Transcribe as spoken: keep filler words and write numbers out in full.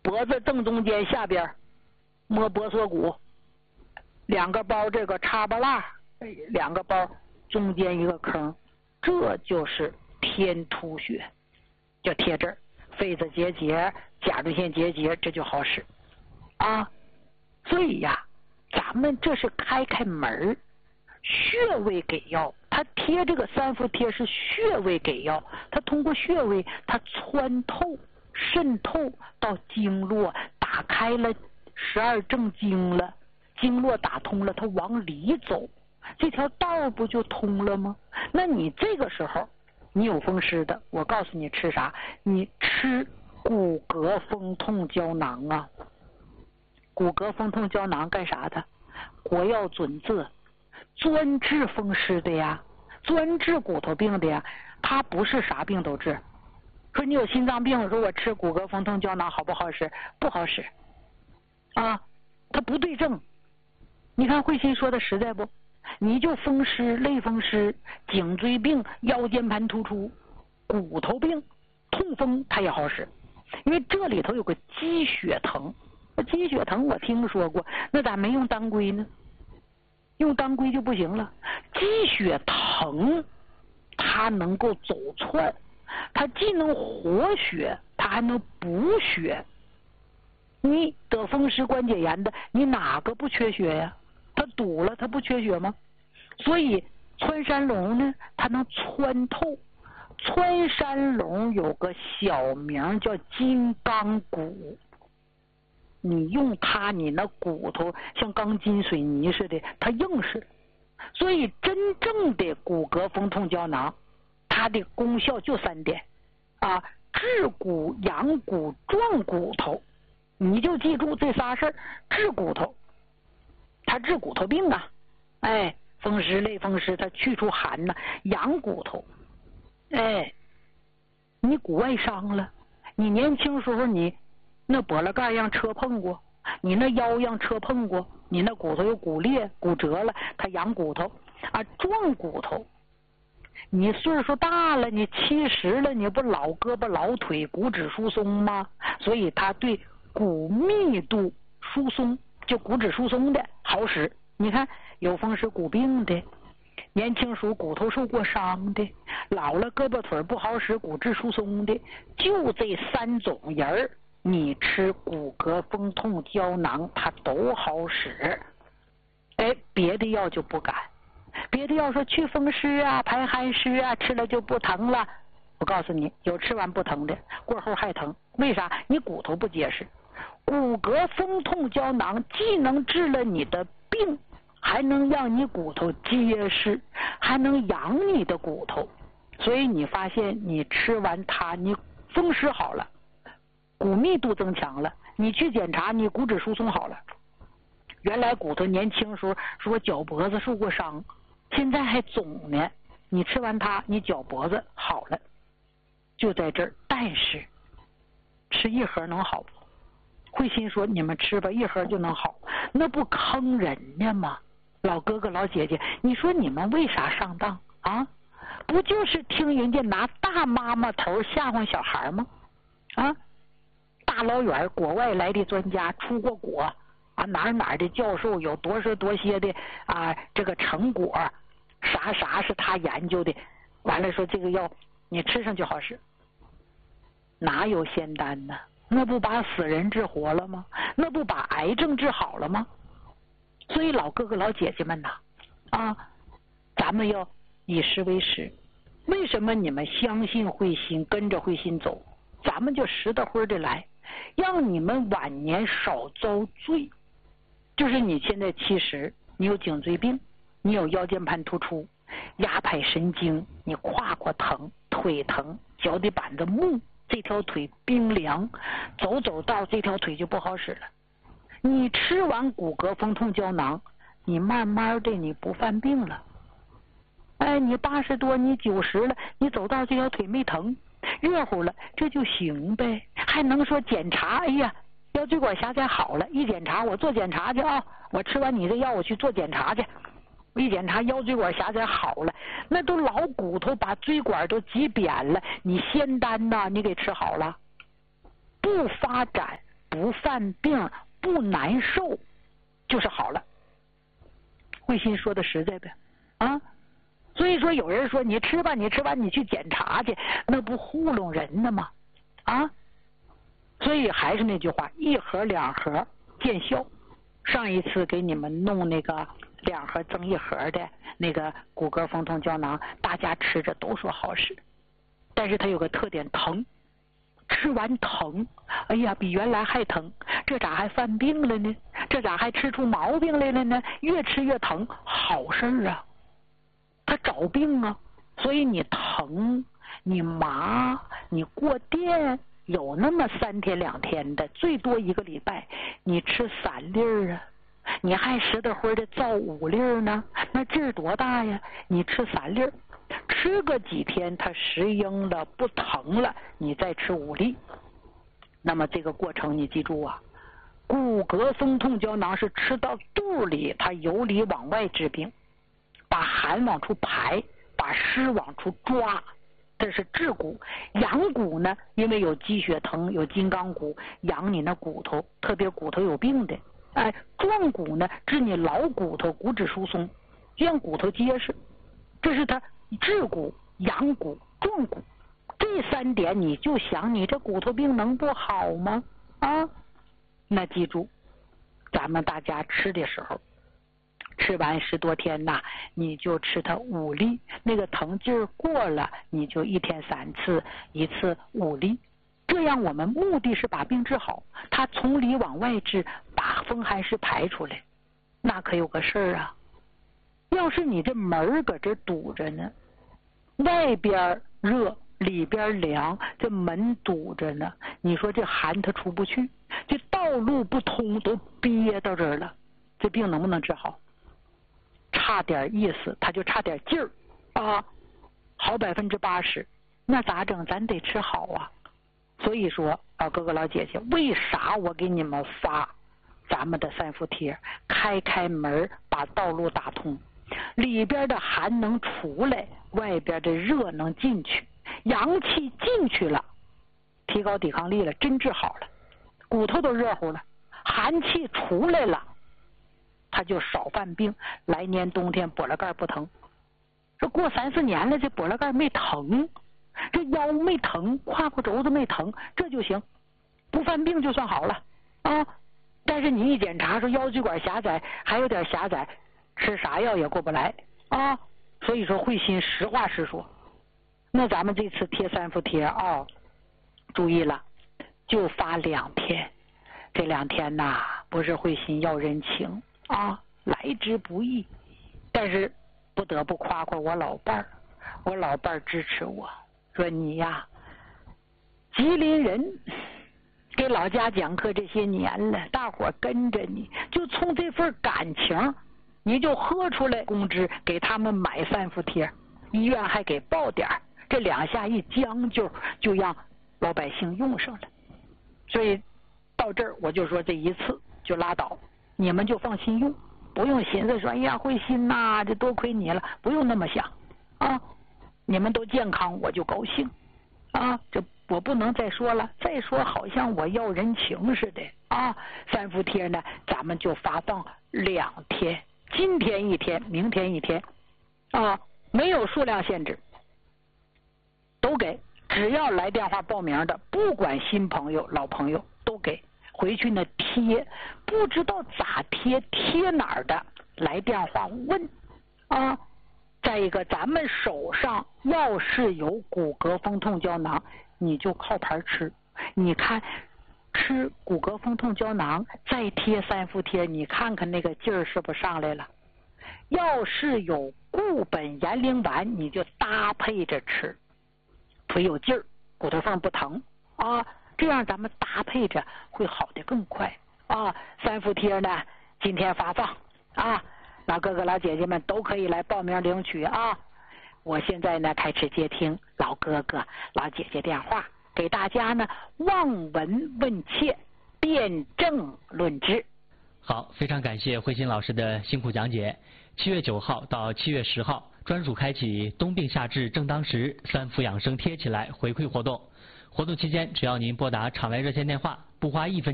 脖子正中间下边摸脖锁骨，两个包这个插巴蜡，两个包中间一个坑，这就是天突穴，就贴这儿，肺子结节、甲状腺结节，这就好使啊。所以呀，咱们这是开开门，穴位给药，它贴这个三伏贴是穴位给药，它通过穴位，它穿透、渗透到经络，打开了十二正经了，经络打通了，它往里走，这条道不就通了吗？那你这个时候你有风湿的，我告诉你吃啥？你吃骨骼风痛胶囊啊。骨骼风痛胶囊干啥的？国药准字，专治风湿的呀，专治骨头病的呀。它不是啥病都治。说你有心脏病，说我吃骨骼风痛胶囊好不好使？不好使啊，它不对症。你看慧心说的实在不？你就风湿、类风湿、颈椎病、腰间盘突出、骨头病、痛风，它也好使，因为这里头有个积血藤。积血藤我听说过，那咋没用当归呢？用当归就不行了。积血藤它能够走窜，它既能活血，它还能补血。你得风湿关节炎的，你哪个不缺血呀？它堵了，它不缺血吗？所以穿山龙呢，它能穿透。穿山龙有个小名叫金刚骨，你用它，你那骨头像钢筋水泥似的，它硬实。所以真正的骨骼风痛胶囊，它的功效就三点啊：治骨、养骨、壮骨头。你就记住这仨事儿。治骨头，它治骨头病啊，哎，风湿、类风湿，它去除寒呐、啊。养骨头，哎，你骨外伤了，你年轻时候你那脖子盖让车碰过，你那腰让车碰过，你那骨头有骨裂、骨折了，它养骨头啊。壮骨头，你岁数大了，你七十了，你不老胳膊老腿，骨质疏松吗？所以它对骨密度疏松，就骨质疏松的好使。你看有风湿骨病的，年轻时候骨头受过伤的，老了胳膊腿不好使，骨质疏松的，就这三种人你吃骨骼风痛胶囊它都好使。哎，别的药就不敢。别的药说去风湿啊、排寒湿啊，吃了就不疼了。我告诉你，有吃完不疼的，过后还疼。为啥？你骨头不结实。骨骼风痛胶囊既能治了你的病，还能让你骨头结实，还能养你的骨头。所以你发现你吃完它，你风湿好了，骨密度增强了，你去检查你骨质疏松好了。原来骨头年轻时候说脚脖子受过伤，现在还肿呢，你吃完它，你脚脖子好了，就在这儿。但是吃一盒能好不？慧心说你们吃吧，一盒就能好，那不坑人家吗？老哥哥老姐姐，你说你们为啥上当啊？不就是听人家拿大妈妈头吓唬小孩吗？啊，大老远国外来的专家出过国啊，哪哪的教授有多少多些的啊这个成果，啥啥是他研究的，完了说这个药你吃上就好使。哪有仙丹呢？那不把死人治活了吗？那不把癌症治好了吗？所以老哥哥老姐姐们呐，啊，咱们要以食为食。为什么你们相信慧心，跟着慧心走，咱们就实得灰的来，让你们晚年少遭罪。就是你现在七十，你有颈椎病，你有腰间盘突出、压迫神经，你胯胯疼、腿疼、脚底板子木，这条腿冰凉，走走道这条腿就不好使了。你吃完骨骼风痛胶囊，你慢慢的你不犯病了。哎，你八十多，你九十了，你走道这条腿没疼，热乎了，这就行呗。还能说检查？哎呀，腰椎管狭窄好了，一检查我做检查去啊！我吃完你这药，我去做检查去。一检查腰椎管狭窄好了，那都老骨头把椎管都挤扁了，你仙丹呐，你给吃好了，不发展不犯病不难受，就是好了。慧心说的实在呗，啊，所以说有人说你吃吧，你吃完你去检查去，那不糊弄人呢吗？啊，所以还是那句话，一盒两盒见效。上一次给你们弄那个两盒增一盒的那个骨骼风痛胶囊，大家吃着都说好使，但是它有个特点，疼，吃完疼，哎呀，比原来还疼，这咋还犯病了呢？这咋还吃出毛病来了呢？越吃越疼，好事儿啊，他找病啊，所以你疼，你麻，你过电，有那么三天两天的，最多一个礼拜，你吃三粒儿啊，你还使得会儿的造五粒儿呢，那劲儿多大呀？你吃三粒儿，吃个几天它适应了不疼了，你再吃五粒。那么这个过程你记住啊，骨骼松痛胶囊是吃到肚里，它由里往外治病，把寒往出排，把湿往出抓，这是治骨。养骨呢，因为有鸡血藤，有金刚骨，养你那骨头，特别骨头有病的。哎，壮骨呢，治你老骨头，骨质疏松，让骨头结实。这是它治骨、养骨、壮骨这三点，你就想你这骨头病能不好吗？啊，那记住，咱们大家吃的时候，吃完十多天呐，你就吃它五粒，那个疼劲儿过了，你就一天三次，一次五粒。这样我们目的是把病治好，它从里往外治，把风寒湿排出来。那可有个事儿啊，要是你这门搁这堵着呢，外边热里边凉，这门堵着呢，你说这寒它出不去，这道路不通，都憋到这儿了，这病能不能治好？差点意思，他就差点劲儿啊，好百分之八十，那咋整？咱得吃好啊。所以说，老哥哥老姐姐，为啥我给你们发咱们的三伏贴，开开门，把道路打通，里边的寒能出来，外边的热能进去，阳气进去了，提高抵抗力了，真治好了，骨头都热乎了，寒气出来了，他就少犯病，来年冬天脖子盖不疼。这过三四年了，这脖子盖没疼，这腰没疼，胯骨轴子没疼，这就行，不犯病就算好了啊。但是你一检查说腰椎管狭窄，还有点狭窄，吃啥药也过不来啊。所以说慧心实话实说，那咱们这次贴三伏贴啊、哦，注意了，就发两天，这两天呐，不是慧心要人情啊，来之不易，但是不得不夸夸我老伴儿，我老伴儿支持我，说你呀，吉林人，给老家讲课这些年了，大伙跟着你，就冲这份感情，你就喝出来工资给他们买三伏贴，医院还给报点儿，这两下一将就，就让老百姓用上了。所以到这儿我就说这一次就拉倒，你们就放心用，不用寻思说哎呀慧心呐，这多亏你了，不用那么想啊，你们都健康我就高兴啊，这我不能再说了，再说好像我要人情似的啊。三伏贴呢，咱们就发放两天，今天一天，明天一天啊，没有数量限制，都给，只要来电话报名的，不管新朋友老朋友都给。回去呢贴，不知道咋贴，贴哪儿的，来电话问啊。再一个，咱们手上要是有骨骼风痛胶囊，你就靠牌吃。你看吃骨骼风痛胶囊，再贴三伏贴，你看看那个劲儿是不是上来了？要是有固本延龄丸，你就搭配着吃，腿有劲儿，骨头缝不疼啊。这样咱们搭配着会好的更快啊！三伏贴呢，今天发放啊，老哥哥老姐姐们都可以来报名领取啊！我现在呢开始接听老哥哥老姐姐电话，给大家呢望闻问切，辩证论治。 好，非常感谢慧心老师的辛苦讲解。七月九号到七月十号，专属开启冬病夏治正当时，三伏养生贴起来回馈活动。活动期间，只要您拨打场外热线电话，不花一分